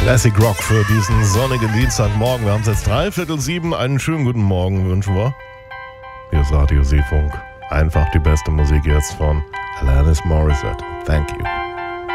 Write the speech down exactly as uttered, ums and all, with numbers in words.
Classic Rock für diesen sonnigen Dienstagmorgen. Wir haben es jetzt dreiviertel sieben. Einen schönen guten Morgen wünschen wir. Hier ist Radio Seefunk. Einfach die beste Musik jetzt von Alanis Morissette. Thank you.